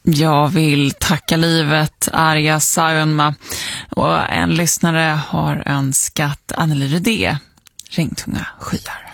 Jag vill tacka livet, Arja Saijonmaa, och en lyssnare har önskat Anneli Rydé, Regntunga skyar.